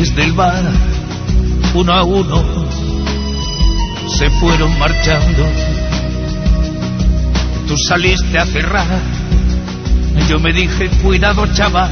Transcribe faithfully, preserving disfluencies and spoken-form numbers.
clientes del bar, uno a uno, se fueron marchando. Tú saliste a cerrar, yo me dije, cuidado chaval,